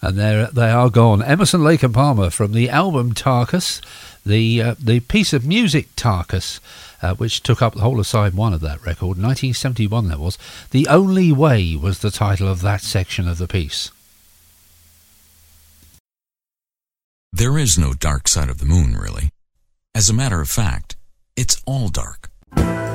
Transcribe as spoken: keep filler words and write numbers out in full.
And there they are gone. Emerson, Lake and Palmer from the album Tarkus, the uh, the piece of music Tarkus, uh, which took up the whole of side one of that record, nineteen seventy-one that was. The Only Way was the title of that section of the piece. There is no dark side of the moon, really. As a matter of fact, it's all dark.